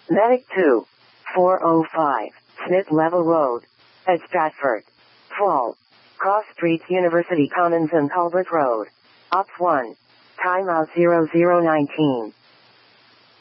Medic 2. 405. Smith Level Road. At Stratford. Fall. Cross Streets University Commons and Talbot Road. Ops 1. Timeout 0019.